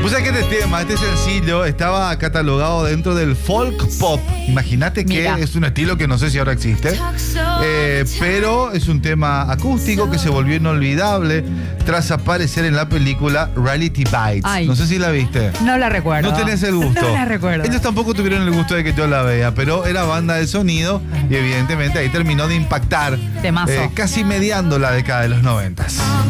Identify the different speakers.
Speaker 1: Pues es que este tema, este sencillo, estaba catalogado dentro del folk pop. Imagínate que
Speaker 2: Mira.
Speaker 1: es un estilo que no sé si ahora existe, pero es un tema acústico que se volvió inolvidable tras aparecer en la película Reality Bites.
Speaker 2: Ay.
Speaker 1: No sé si la viste.
Speaker 2: No la recuerdo.
Speaker 1: No tenés el gusto.
Speaker 2: No la recuerdo.
Speaker 1: Ellos tampoco tuvieron el gusto de que yo la vea, pero era banda de sonido y evidentemente ahí terminó de impactar,
Speaker 2: Temazo.
Speaker 1: casi mediando la década de los 90.